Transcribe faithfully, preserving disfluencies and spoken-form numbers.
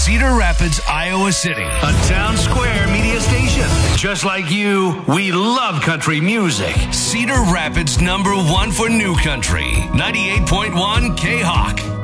Cedar Rapids, Iowa City. A Town Square media station. Just like you, we love country music. Cedar Rapids, number one for new country. ninety-eight point one K-Hawk.